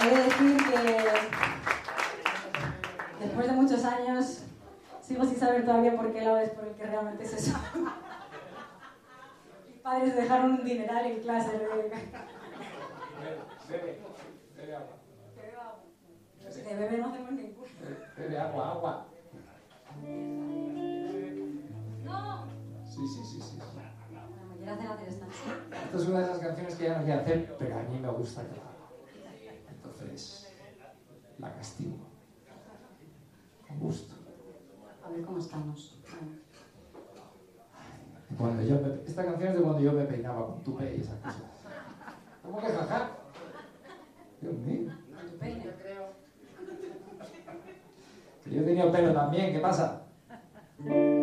he de decir que después de muchos años sigo sin saber todavía por qué lado es por el que realmente es eso. Mis padres dejaron un dineral en clase de... Bebe agua. De bebé no hacemos ninguno. Bebe agua. ¡No! Sí. No, me quiere hacer esta. Esta es una de esas canciones que ella no quiere hacer, pero a mí me gusta que la haga. Entonces, la castigo. Con gusto. A ver cómo estamos. Esta canción es de cuando yo me peinaba con tupé y esas cosas. ¿Cómo que jaja? Dios mío. Con tu peine. Que yo he tenido pelo también, ¿qué pasa?